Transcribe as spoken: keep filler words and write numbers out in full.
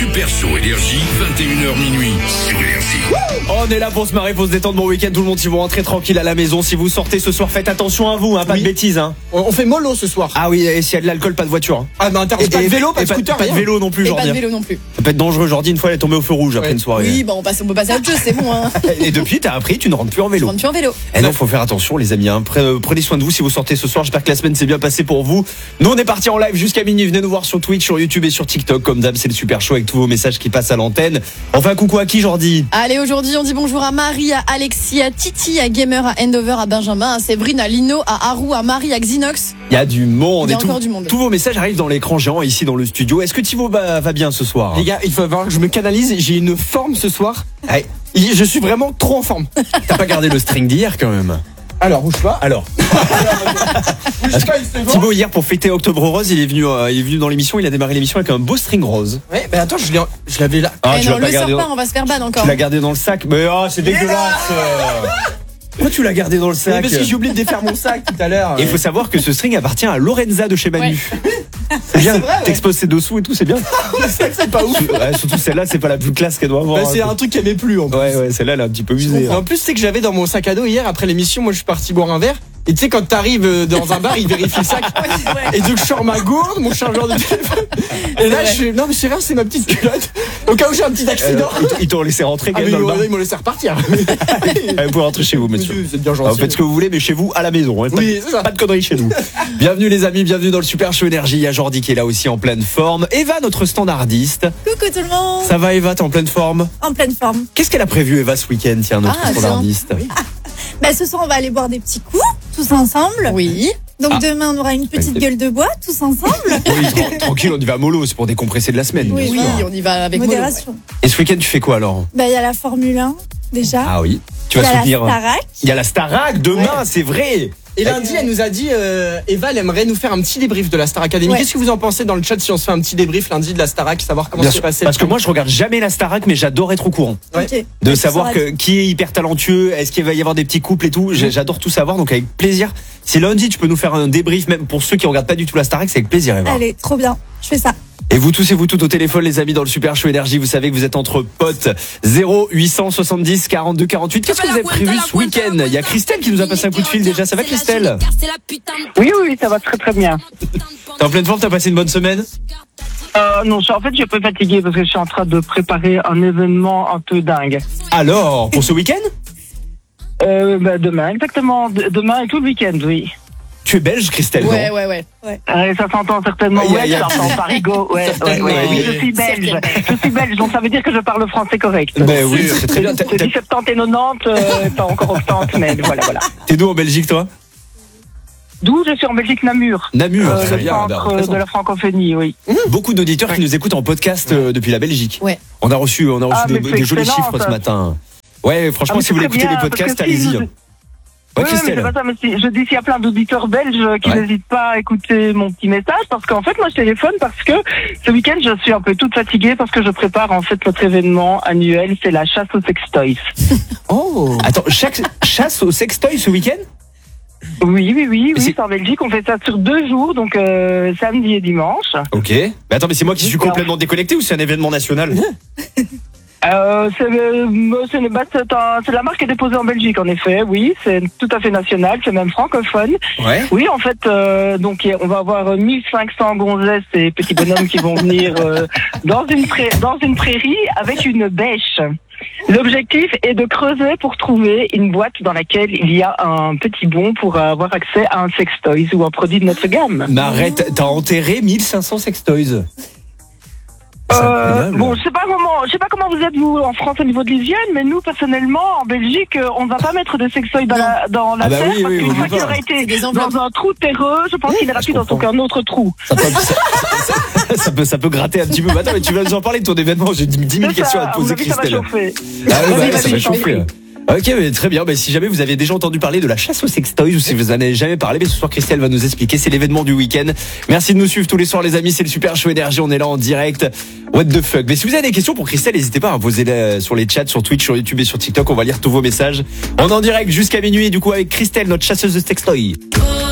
Super Show Énergie, vingt et une heures minuit sur Énergie. On est là pour se marrer, pour se détendre. Bon week-end, tout le monde, si vous rentrez tranquille à la maison. Si vous sortez ce soir, faites attention à vous, hein, pas Oui. de bêtises. Hein. On, on fait mollo ce soir. Ah oui, et s'il y a de l'alcool, pas de voiture. Hein. Ah, mais interdit pas de vélo, pas et de scooter, pas de rien. vélo non plus, Et Jordi. pas de vélo non plus. Ça peut être dangereux. Jordi, une fois, elle est tombée au feu rouge après Ouais. une soirée. Oui, bon, on, passe, on peut passer à autre chose, c'est bon. Hein. Et depuis, t'as appris, tu ne rentres plus en Je vélo. rentre plus en vélo. Eh non, faut faire attention, les amis. Hein. Pre- Prenez soin de vous si vous sortez ce soir. J'espère que la semaine s'est bien passée pour vous. Nous, on est parti en live jusqu'à minuit. Venez nous voir sur Twitch, sur YouTube et sur TikTok. Comme d'hab, c'est le Super Show avec tous vos messages qui passent à l'antenne. On fait un coucou à qui, Jordi? Allez, aujourd'hui, on dit bonjour à Marie, à Alexis, à Titi, à Gamer, à Endover, à Benjamin, à Séverine, à Lino, à Haru, à Marie, à Xinox. Il y a du monde. Il y a et tout- encore du monde. Tous vos messages arrivent dans l'écran géant ici dans le studio. Est-ce que Thibaut va, va bien ce soir? Les gars, il faut voir que je me canalise. J'ai une forme ce soir. Hey, Je suis vraiment trop en forme. t'as pas gardé le string d'hier quand même? Alors, bouge pas. Alors, Bouge pas une seconde. Thibaut hier pour fêter Octobre Rose, il est venu, euh, il est venu dans l'émission. Il a démarré l'émission avec un beau string rose. Ouais, mais attends, je l'ai, je l'avais là. Ah, eh tu non, l'as le pas sors gardé. pas, Dans... on va se faire ban encore. Tu l'as gardé dans le sac. Mais oh, c'est dégueulasse. euh. Pourquoi tu l'as gardé dans le C'est sac? parce que j'ai oublié de défaire mon sac tout à l'heure. Et il faut savoir que ce string appartient à Lorenza de chez Manu. C'est bien, C'est vrai, ouais. t'exposes ses dessous et tout, c'est bien. C'est pas ouf. Ouais, surtout celle-là, c'est pas la plus classe qu'elle doit avoir. Bah, c'est un truc qui avait plus en plus. Ouais, ouais, celle-là, elle est un petit peu usée. Et en plus, c'est que j'avais dans mon sac à dos hier après l'émission. Moi, je suis parti boire un verre. Et tu sais, quand t'arrives euh, dans un bar, ils vérifient le sac. Et donc, je sors ma gourde, mon chargeur de téléphone. Et là, je suis, non, mais c'est rien, c'est ma petite culotte. Au cas où j'ai un petit accident. Euh, ils t'ont laissé rentrer Ah, quand mais même dans le bar. ils m'ont laissé repartir. Allez, vous pouvez rentrer chez vous, monsieur. Monsieur, c'est bien Alors, gentil. faites ce que vous voulez, mais chez vous, à la maison. Hein. Pas, Oui, c'est ça. pas de conneries chez nous. Bienvenue les amis, bienvenue dans le Super Show Énergie. Il y a Jordi qui est là aussi en pleine forme. Eva, notre standardiste. Coucou tout le monde. Ça va Eva, t'es en pleine forme? En pleine forme. Qu'est-ce qu'elle a prévu Eva ce week-end, tiens, notre Ah, standardiste? Bah, ce soir, on va aller boire des petits coups, tous ensemble. Oui. Donc Ah. demain, on aura une petite Ouais. gueule de bois, tous ensemble. Oui, tra- tranquille, on y va mollo, c'est pour décompresser de la semaine. Oui, bien Oui, sûr. on y va avec mollo, Modération. Et ce week-end, tu fais quoi alors? Bah, il y a la Formule un, déjà. Ah oui. Tu Il y vas a la soutenir. Starac. Il y a la Starac demain, Ouais. c'est vrai. Et lundi, elle nous a dit, euh, Eva, elle aimerait nous faire un petit débrief de la Star Academy. Ouais. Qu'est-ce que vous en pensez dans le chat si on se fait un petit débrief lundi de la Starac, savoir comment Bien s'est sûr. passé Parce que le moi, je regarde jamais la Starac, mais j'adore être au courant. Ouais. Ok. De Tu savoir sauras que, qui est hyper talentueux, est-ce qu'il va y avoir des petits couples et tout. J'ai- J'adore tout savoir, donc avec plaisir. Si lundi, tu peux nous faire un débrief, même pour ceux qui regardent pas du tout la Starac, c'est avec plaisir, Eva. Allez, trop bien. Je fais ça. Et vous tous et vous toutes au téléphone, les amis, dans le Super Show Énergie, vous savez que vous êtes entre potes. zéro huit cent soixante-dix quarante-deux quarante-huit. Qu'est-ce que vous avez prévu ce week-end? Il y a Christelle qui nous a passé un coup de fil déjà. Ça va, Christelle? Oui, oui, ça va très très bien. T'es en pleine forme? T'as passé une bonne semaine? Euh, non, je- en fait, je suis un peu fatiguée parce que je suis en train de préparer un événement un peu dingue. Alors, pour ce week-end? Euh, bah, demain, exactement. De- demain et tout le week-end, oui. Tu es belge, Christelle? Ouais, non ouais, ouais. Euh, ça s'entend certainement. Il y a- Ouais, il y a- ça s'entend Parigo. Ouais, ouais, Certainement, ouais. Oui, oui. je suis belge. Je suis belge, donc ça veut dire que je parle français correct. Ben oui, c'est très bien. T'as- Je t'as- dis soixante-dix et quatre-vingt-dix, euh, pas encore octante, mais voilà, voilà. T'es d'où en Belgique, toi? D'où je suis en Belgique, Namur. Namur, Euh, très le bien. ben, centre représente. de la francophonie, oui. Beaucoup d'auditeurs qui nous écoutent en podcast euh, depuis la Belgique. Ouais. On a reçu, on a reçu Ah, des, mais des c'est jolis excellent, chiffres ça. ce matin. Ouais, franchement, Ah, mais si vous voulez c'est écouter très les bien, podcasts, parce que si allez-y. vous- Ouais, Oui, mais Christelle. c'est pas ça, mais si- je dis s'il y a plein d'auditeurs belges qui Ouais. n'hésitent pas à écouter mon petit message, parce qu'en fait, moi, je téléphone parce que ce week-end, je suis un peu toute fatiguée parce que je prépare en fait notre événement annuel, c'est la chasse aux sextoys. Oh. Attends, chaque chasse au sextoy ce week-end? Oui, oui, oui, Mais c'est- oui, c'est en Belgique, on fait ça sur deux jours, donc euh, samedi et dimanche. Ok. Mais attends, mais c'est moi qui suis Oui, complètement déconnecté ou c'est un événement national? Euh, c'est, euh, c'est, bah, c'est, un- c'est la marque qui est déposée en Belgique, en effet, oui, c'est tout à fait national, c'est même francophone. Ouais. Oui, en fait, euh, donc on va avoir mille cinq cents gonzesses et petits bonhommes qui vont venir euh, dans une pra- dans une prairie avec une bêche. L'objectif est de creuser pour trouver une boîte dans laquelle il y a un petit bon pour avoir accès à un sextoys ou un produit de notre gamme. Mais arrête, t'as enterré mille cinq cents sextoys. C'est Euh, incroyable. bon, je sais pas comment, je sais pas comment vous êtes vous en France au niveau de l'hygiène, mais nous personnellement en Belgique, euh, on ne va pas mettre de sextoys dans Non. la dans la Ah bah terre oui, parce oui, qu'une oui, fois oui, qu'il pas. aura C'est été des enveloppes. dans un trou terreux, je pense qu'il ira je plus dans comprends. aucun autre trou. Ça peut, ça, ça- ça peut, ça peut gratter un petit peu. Mais attends, mais tu vas nous en parler de ton événement. J'ai dix mille C'est questions ça, à te mon poser, avis, ça va Christelle. chauffer. Ah oui, bah, Vas-y, ça vas-y, va je t'en chauffer. prie. Ok, mais très bien. Bah, si jamais vous avez déjà entendu parler de la chasse aux sextoys ou si vous en avez jamais parlé, mais ce soir Christelle va nous expliquer. C'est l'événement du week-end. Merci de nous suivre tous les soirs, les amis. C'est le Super Show Énergie. On est là en direct. What the fuck. Mais si vous avez des questions pour Christelle, n'hésitez pas à poser sur les chats, sur Twitch, sur YouTube et sur TikTok. On va lire tous vos messages. On est en direct jusqu'à minuit. Et du coup, avec Christelle, notre chasseuse de sextoys.